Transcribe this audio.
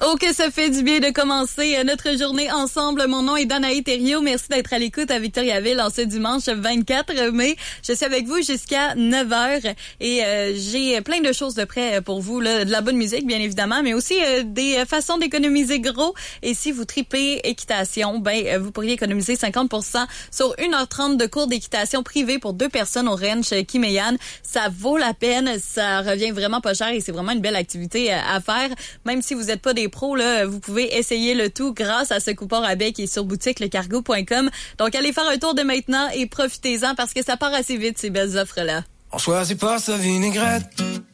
Oh, que ça fait du bien de commencer notre journée ensemble. Mon nom est Danae Thériault. Merci d'être à l'écoute à Victoriaville en ce dimanche 24 mai. Je suis avec vous jusqu'à 9h et j'ai plein de choses de près pour vous. Là, de la bonne musique, bien évidemment, mais aussi des façons d'économiser gros. Et si vous tripez équitation, vous pourriez économiser 50% sur 1h30 de cours d'équitation privée pour 2 personnes au ranch Kimeyan. Ça vaut la peine. Ça revient vraiment pas cher et c'est vraiment une belle activité à faire. Même si vous n'êtes pas des pros, là, vous pouvez essayer le tout grâce à ce coupon rabais qui est sur boutiquelecargo.com. Donc, allez faire un tour dès maintenant et profitez-en parce que ça part assez vite, ces belles offres-là. On choisit pas sa vinaigrette,